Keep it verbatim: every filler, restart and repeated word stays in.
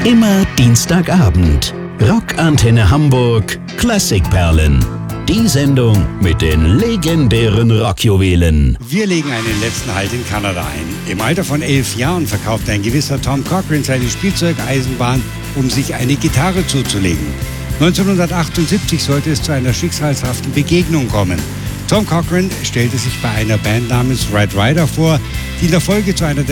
Immer Dienstagabend. Rockantenne Hamburg Klassikperlen. Die Sendung mit den legendären Rockjuwelen. Wir legen einen letzten Halt in Kanada ein. Im Alter von elf Jahren verkauft ein gewisser Tom Cochrane seine Spielzeugeisenbahn, um sich eine Gitarre zuzulegen. neunzehnhundertachtundsiebzig sollte es zu einer schicksalshaften Begegnung kommen. Tom Cochrane stellte sich bei einer Band namens Red Rider vor, die in der Folge zu einer